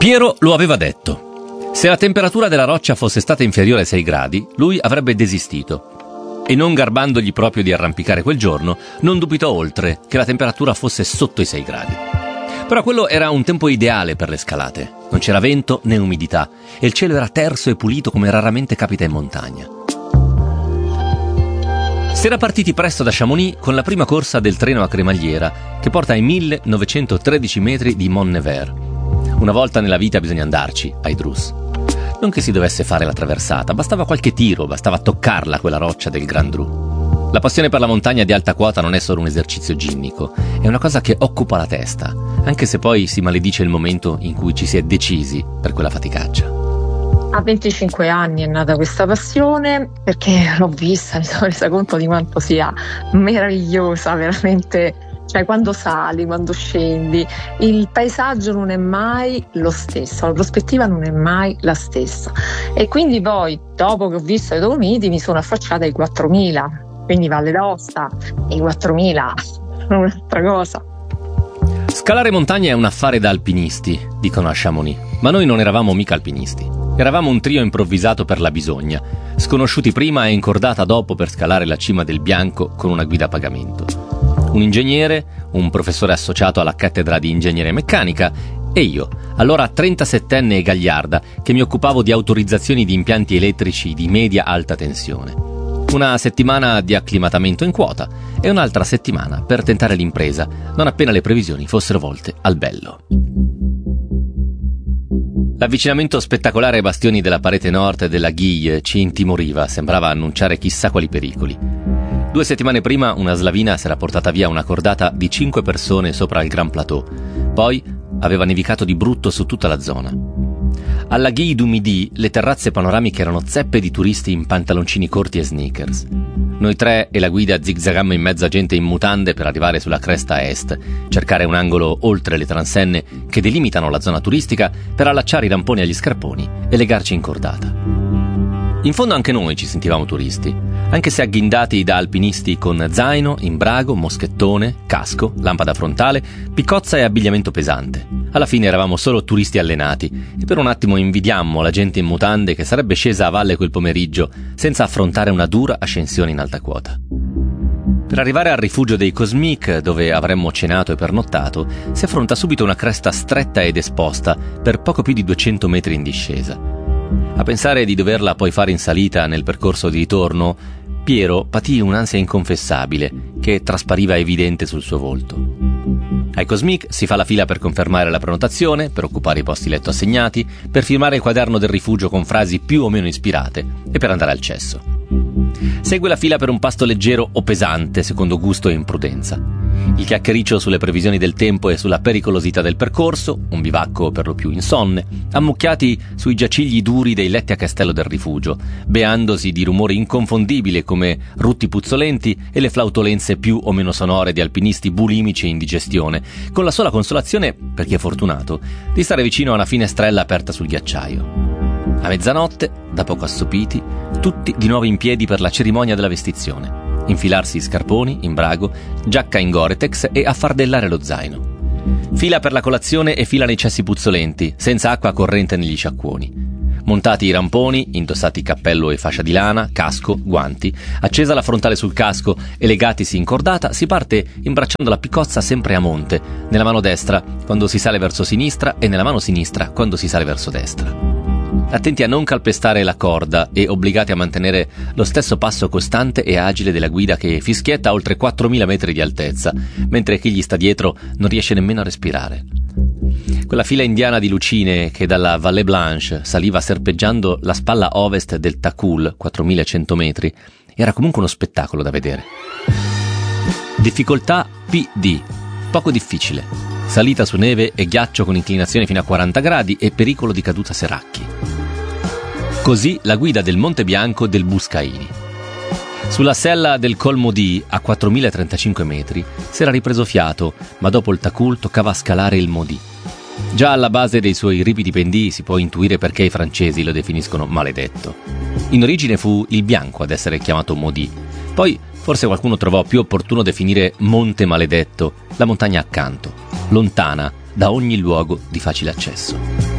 Piero lo aveva detto. Se la temperatura della roccia fosse stata inferiore ai 6 gradi, lui avrebbe desistito. E non garbandogli proprio di arrampicare quel giorno, non dubitò oltre che la temperatura fosse sotto i 6 gradi. Però quello era un tempo ideale per le scalate. Non c'era vento né umidità e il cielo era terso e pulito come raramente capita in montagna. Si era partiti presto da Chamonix con la prima corsa del treno a cremagliera che porta ai 1913 metri di Mont Nevers. Una volta nella vita bisogna andarci, ai Drus. Non che si dovesse fare la traversata, bastava qualche tiro, bastava toccarla quella roccia del Grand Dru. La passione per la montagna di alta quota non è solo un esercizio ginnico, è una cosa che occupa la testa, anche se poi si maledice il momento in cui ci si è decisi per quella faticaccia. A 25 anni è nata questa passione perché l'ho vista, mi sono resa conto di quanto sia meravigliosa, veramente. Cioè, quando sali, quando scendi, il paesaggio non è mai lo stesso, la prospettiva non è mai la stessa. E quindi poi, dopo che ho visto i Dolomiti, mi sono affacciata ai 4000, quindi Valle d'Aosta, e i 4000 sono un'altra cosa. Scalare montagna è un affare da alpinisti, dicono a Chamonix, ma noi non eravamo mica alpinisti. Eravamo un trio improvvisato per la bisogna, sconosciuti prima e incordata dopo per scalare la cima del Bianco con una guida a pagamento. Un ingegnere, un professore associato alla cattedra di ingegneria meccanica e io, allora 37enne e gagliarda, che mi occupavo di autorizzazioni di impianti elettrici di media-alta tensione. Una settimana di acclimatamento in quota e un'altra settimana per tentare l'impresa, non appena le previsioni fossero volte al bello. L'avvicinamento spettacolare ai bastioni della parete nord della Guille ci intimoriva, sembrava annunciare chissà quali pericoli. 2 settimane prima una slavina si era portata via una cordata di 5 persone sopra il Grand Plateau. Poi aveva nevicato di brutto su tutta la zona. Alla Guille du Midi le terrazze panoramiche erano zeppe di turisti in pantaloncini corti e sneakers. Noi 3 e la guida zigzagammo in mezzo a gente in mutande per arrivare sulla cresta est, cercare un angolo oltre le transenne che delimitano la zona turistica per allacciare i ramponi agli scarponi e legarci in cordata. In fondo anche noi ci sentivamo turisti, anche se agghindati da alpinisti con zaino, imbrago, moschettone, casco, lampada frontale, piccozza e abbigliamento pesante. Alla fine eravamo solo turisti allenati e per un attimo invidiammo la gente in mutande che sarebbe scesa a valle quel pomeriggio senza affrontare una dura ascensione in alta quota. Per arrivare al rifugio dei Cosmic, dove avremmo cenato e pernottato, si affronta subito una cresta stretta ed esposta per poco più di 200 metri in discesa. A pensare di doverla poi fare in salita nel percorso di ritorno, Piero patì un'ansia inconfessabile che traspariva evidente sul suo volto. Ai Cosmic si fa la fila per confermare la prenotazione, per occupare i posti letto assegnati, per firmare il quaderno del rifugio con frasi più o meno ispirate e per andare al cesso. Segue la fila per un pasto leggero o pesante, secondo gusto e imprudenza. Il chiacchiericcio sulle previsioni del tempo e sulla pericolosità del percorso, un bivacco per lo più insonne, ammucchiati sui giacigli duri dei letti a castello del rifugio, beandosi di rumore inconfondibile come rutti puzzolenti e le flautolenze più o meno sonore di alpinisti bulimici e indigestione, con la sola consolazione, per chi è fortunato, di stare vicino a una finestrella aperta sul ghiacciaio. A mezzanotte, da poco assopiti, tutti di nuovo in piedi per la cerimonia della vestizione. Infilarsi scarponi, imbrago, giacca in Gore-Tex e affardellare lo zaino. Fila per la colazione e fila nei cessi puzzolenti, senza acqua corrente negli sciacquoni. Montati i ramponi, indossati cappello e fascia di lana, casco, guanti, accesa la frontale sul casco e legatisi in cordata, si parte imbracciando la piccozza sempre a monte, nella mano destra quando si sale verso sinistra e nella mano sinistra quando si sale verso destra. Attenti a non calpestare la corda e obbligati a mantenere lo stesso passo costante e agile della guida che fischietta a oltre 4.000 metri di altezza, mentre chi gli sta dietro non riesce nemmeno a respirare. Quella fila indiana di lucine che dalla Vallée Blanche saliva serpeggiando la spalla ovest del Takul, 4.100 metri, era comunque uno spettacolo da vedere. Difficoltà PD, poco difficile. Salita su neve e ghiaccio con inclinazione fino a 40 gradi e pericolo di caduta seracchi. Così la guida del Monte Bianco del Buscaini. Sulla sella del Col Maudit, a 4.035 metri, si era ripreso fiato, ma dopo il Takul toccava scalare il Maudit. Già alla base dei suoi ripidi pendii si può intuire perché i francesi lo definiscono maledetto. In origine fu il Bianco ad essere chiamato Maudit. Poi forse qualcuno trovò più opportuno definire Monte Maledetto la montagna accanto, lontana da ogni luogo di facile accesso.